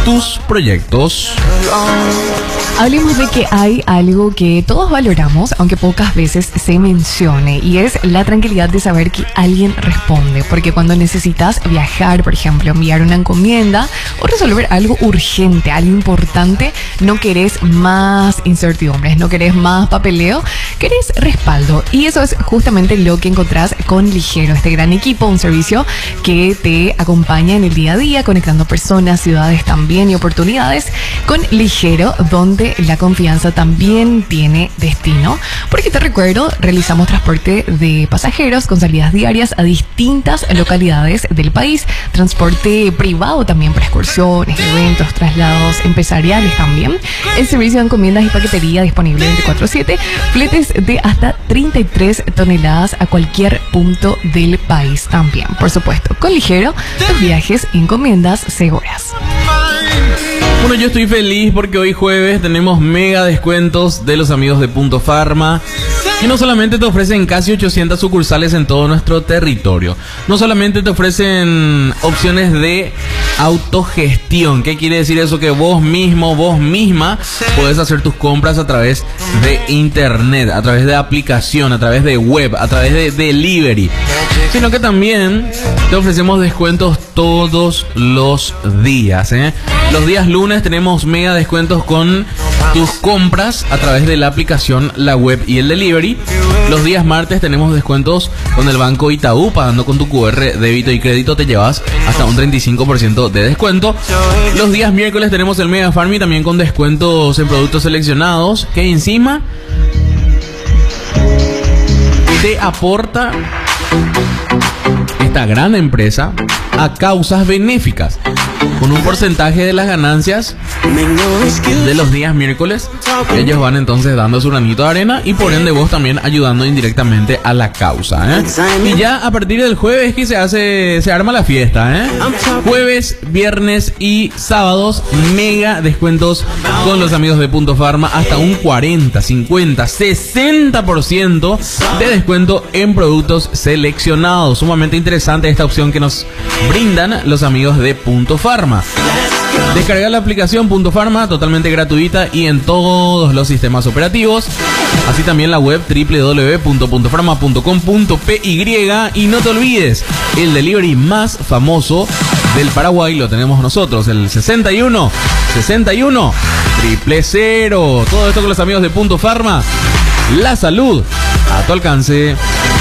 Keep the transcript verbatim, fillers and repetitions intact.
tus proyectos. Hablemos de que hay algo que todos valoramos, aunque pocas veces se mencione, y es la tranquilidad de saber que alguien responde. Porque cuando necesitas viajar, por ejemplo, enviar una encomienda o resolver algo urgente, algo importante, no querés más incertidumbres, no querés más papeleo, querés respaldo. Y eso es justamente lo que encontrás con Ligero, este gran equipo, un servicio que te acompaña en el día a día, conectando personas, ciudades también y oportunidades con Ligero, donde la confianza también tiene destino, porque te recuerdo, realizamos transporte de pasajeros con salidas diarias a distintas localidades del país, transporte privado también para excursiones, eventos, traslados empresariales también, el servicio de encomiendas y paquetería disponible veinticuatro siete, fletes de hasta treinta y tres toneladas a cualquier punto del país también, por supuesto, con Ligero, tus viajes y encomiendas seguras. Bueno, yo estoy feliz porque hoy jueves tenemos mega descuentos de los amigos de Punto Pharma, que no solamente te ofrecen casi ochocientas sucursales en todo nuestro territorio, no solamente te ofrecen opciones de autogestión. ¿Qué quiere decir eso? Que vos mismo, vos misma podés hacer tus compras a través de internet, a través de aplicación, a través de web, a través de delivery, sino que también te ofrecemos descuentos todos los días, ¿eh? Los días lunes tenemos mega descuentos con tus compras a través de la aplicación, la web y el delivery. Los días martes tenemos descuentos con el Banco Itaú. Pagando con tu cu erre débito y crédito te llevas hasta un treinta y cinco por ciento de descuento. Los días miércoles tenemos el Mega Farmi también con descuentos en productos seleccionados, que encima te aporta esta gran empresa a causas benéficas, con un porcentaje de las ganancias de los días miércoles. Ellos van entonces dando su granito de arena y por ende vos también ayudando indirectamente a la causa, ¿eh? Y ya a partir del jueves que se hace, se arma la fiesta, ¿eh? Jueves, viernes y sábados, mega descuentos con los amigos de Punto Pharma, hasta un cuarenta, cincuenta, sesenta por ciento de descuento en productos seleccionados. Sumamente interesante esta opción que nos brindan los amigos de Punto Pharma. Descargar la aplicación Punto Pharma totalmente gratuita y en todos los sistemas operativos. Así también la web doble u doble u doble u punto punto pharma punto com punto pe y. Y no te olvides, el delivery más famoso del Paraguay lo tenemos nosotros, el sesenta y uno, sesenta y uno, triple cero. Todo esto con los amigos de Punto Pharma. La salud a tu alcance.